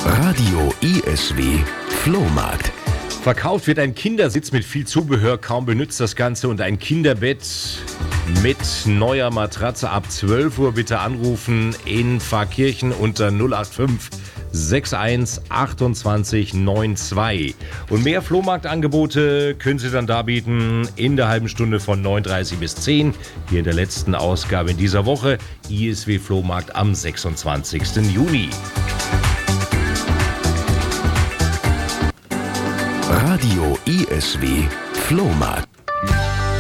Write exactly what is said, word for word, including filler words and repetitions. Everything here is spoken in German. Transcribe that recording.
Radio I S W Flohmarkt. Verkauft wird ein Kindersitz mit viel Zubehör, kaum benutzt das Ganze, und ein Kinderbett mit neuer Matratze. Ab zwölf Uhr bitte anrufen in Pfarrkirchen unter null acht fünf sechs eins achtundzwanzig neunundzwanzig. Und mehr Flohmarktangebote können Sie dann darbieten in der halben Stunde von neun Uhr dreißig bis zehn. Hier in der letzten Ausgabe in dieser Woche. I S W Flohmarkt am sechsundzwanzigsten Juni. Radio I S W Flohmarkt.